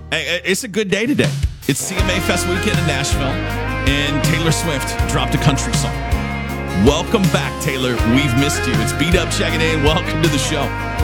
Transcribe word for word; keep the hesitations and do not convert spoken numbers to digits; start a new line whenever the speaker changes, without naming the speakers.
Hey, it's a good day today. It's C M A Fest weekend in Nashville, and Taylor Swift dropped a country song. Welcome back, Taylor. We've missed you. It's Beat Up checking in. Welcome to the show.